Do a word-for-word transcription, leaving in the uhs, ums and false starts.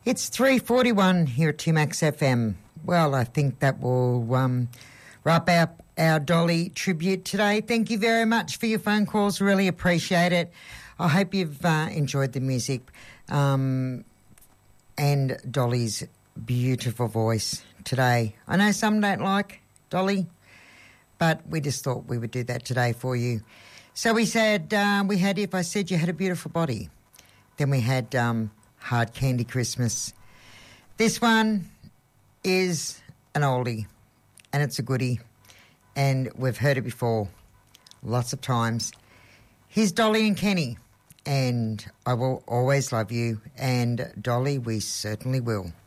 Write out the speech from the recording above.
It's three forty-one here at two Max F M. Well, I think that will um, wrap up our Dolly tribute today. Thank you very much for your phone calls. Really appreciate it. I hope you've uh, enjoyed the music um, and Dolly's beautiful voice today. I know some don't like Dolly, but we just thought we would do that today for you. So we said, uh, we had If I Said You Had a Beautiful Body. Then we had um, Hard Candy Christmas. This one is an oldie, and it's a goodie, and we've heard it before lots of times. Here's Dolly and Kenny, and I Will Always Love You, and Dolly, we certainly will.